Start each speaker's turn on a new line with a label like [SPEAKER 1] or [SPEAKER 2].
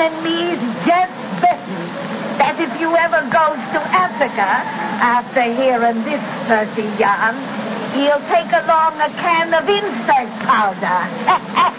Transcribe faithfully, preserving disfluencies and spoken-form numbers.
[SPEAKER 1] and me's just bitten that if you ever goes to Africa after hearing this dirty yarn, he'll take along a can of insect powder.